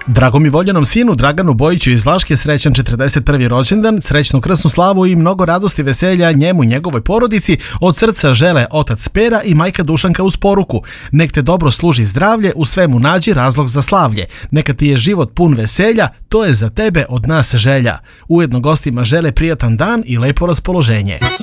Dragom i voljenom sinu Draganu Bojiću iz Vlaške srećan 41. rođendan, srećnu krsnu slavu i mnogo radosti i veselja njemu i njegovoj porodici od srca žele otac Pera i majka Dušanka uz poruku. Nek te dobro služi zdravlje, u svemu nađi razlog za slavlje. Neka ti je život pun veselja, to je za tebe od nas želja. Ujedno gostima žele prijatan dan i lepo raspoloženje.